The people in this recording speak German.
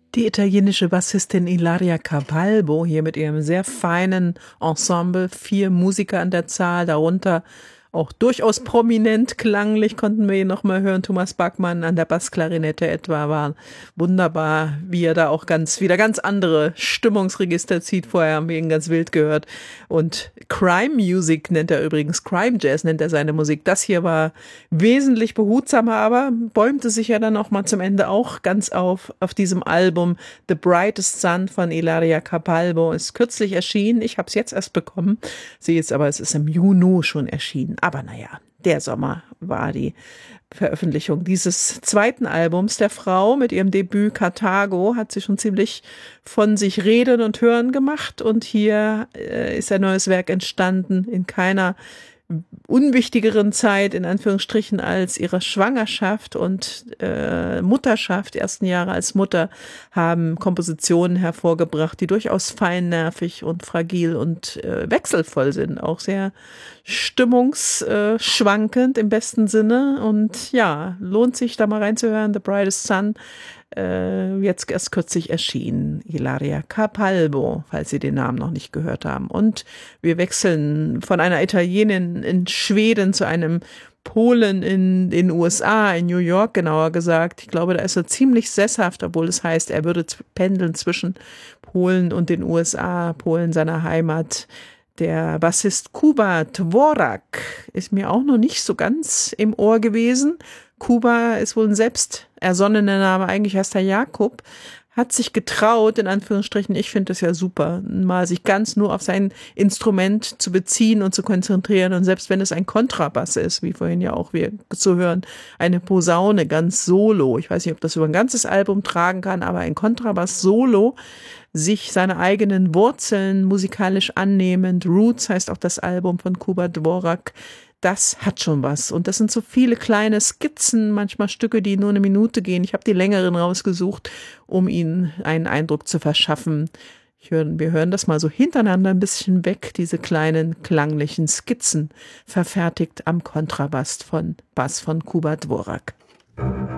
Die italienische Bassistin Ilaria Capalbo hier mit ihrem sehr feinen Ensemble, 4 Musiker an der Zahl, darunter auch durchaus prominent klanglich konnten wir ihn noch mal hören. Thomas Backmann an der Bassklarinette etwa war wunderbar, wie er da auch wieder ganz andere Stimmungsregister zieht. Vorher haben wir ihn ganz wild gehört. Und Crime Music nennt er übrigens, Crime Jazz nennt er seine Musik. Das hier war wesentlich behutsamer, aber bäumte sich ja dann auch mal zum Ende auch ganz auf diesem Album The Brightest Sun von Ilaria Capalbo. Ist kürzlich erschienen. Ich habe es jetzt erst bekommen. Sehe jetzt aber, es ist im Juni schon erschienen. Aber naja, der Sommer war die Veröffentlichung dieses zweiten Albums der Frau. Mit ihrem Debüt Karthago hat sie schon ziemlich von sich reden und hören gemacht. Und hier ist ein neues Werk entstanden in keiner unwichtigeren Zeit, in Anführungsstrichen, als ihrer Schwangerschaft und Mutterschaft. Die ersten Jahre als Mutter haben Kompositionen hervorgebracht, die durchaus feinnervig und fragil und wechselvoll sind, auch sehr stimmungsschwankend im besten Sinne. Und ja, lohnt sich da mal reinzuhören. The Brightest Sun, jetzt erst kürzlich erschienen. Ilaria Capalbo, falls Sie den Namen noch nicht gehört haben. Und wir wechseln von einer Italienin in Schweden zu einem Polen in den USA, in New York genauer gesagt. Ich glaube, da ist er ziemlich sesshaft, obwohl es heißt, er würde pendeln zwischen Polen und den USA, Polen seiner Heimat. Der Bassist Kuba Dvorak ist mir auch noch nicht so ganz im Ohr gewesen. Kuba ist wohl ein selbst ersonnener Name, eigentlich heißt er Jakob, hat sich getraut, in Anführungsstrichen, ich finde das ja super, mal sich ganz nur auf sein Instrument zu beziehen und zu konzentrieren. Und selbst wenn es ein Kontrabass ist, wie vorhin ja auch wir zu hören, eine Posaune ganz solo, ich weiß nicht, ob das über ein ganzes Album tragen kann, aber ein Kontrabass solo, sich seine eigenen Wurzeln musikalisch annehmend, Roots heißt auch das Album von Kuba Dvorak, das hat schon was. Und das sind so viele kleine Skizzen, manchmal Stücke, die nur eine Minute gehen. Ich habe die längeren rausgesucht, um Ihnen einen Eindruck zu verschaffen. Wir hören das mal so hintereinander ein bisschen weg, diese kleinen klanglichen Skizzen, verfertigt am Kontrabass von Kuba Dvorak.